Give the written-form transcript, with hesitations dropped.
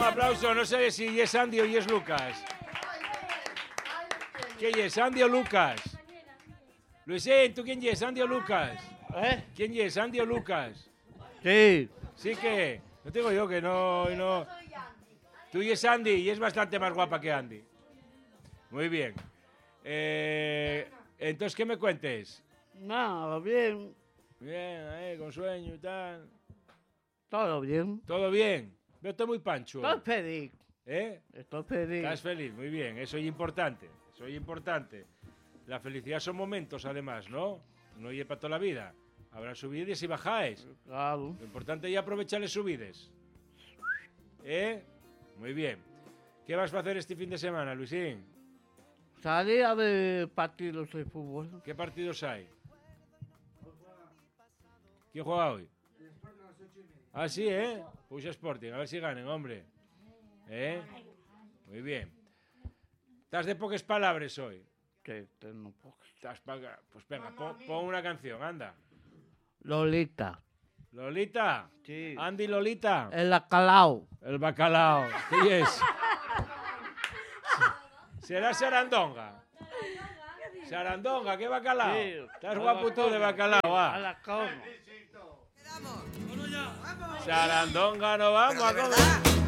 Un aplauso, no sé si es Andy o es Lucas. ¿Quién es, Andy o Lucas? Luisín, ¿tú quién es, Andy o Lucas? ¿Quién es, Andy o Lucas? Sí. Sí que, no te digo yo que no. Tú y es Andy y es bastante más guapa que Andy. Muy bien. Entonces, ¿qué me cuentes? Nada, bien. Bien, con sueño y tal. Todo bien. ¿Todo bien? Veo estoy muy pancho. Estoy feliz. ¿Eh? Estoy feliz. Estás feliz, muy bien. Eso es importante. Eso es importante. La felicidad son momentos, además, ¿no? No es para toda la vida. Habrá subidas y bajáis. Claro. Lo importante es aprovechar las subidas. ¿Eh? Muy bien. ¿Qué vas a hacer este fin de semana, Luisín? Salí a ver partidos de fútbol. ¿Qué partidos hay? ¿Quién juega hoy? Ah, sí, ¿eh? Puxa Sporting, a ver si ganen, hombre. ¿Eh? Muy bien. ¿Estás de pocas palabras hoy? Sí, tengo pocas. Pues venga, pon una canción, anda. Lolita. ¿Lolita? Sí. Andy Lolita. El bacalao. El bacalao. ¿Qué es? ¿Será Sarandonga? Sarandonga, ¿qué bacalao? Sí. Estás guapo tú de bacalao, A va. la cama. Sarandonga, no vamos Pero a de comer. verdad.